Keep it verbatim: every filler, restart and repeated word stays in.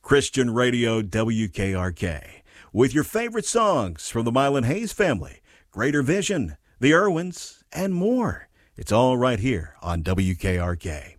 Christian Radio W K R K, with your favorite songs from the Mylan Hayes family, Greater Vision, the Irwins, and more. It's all right here on W K R K.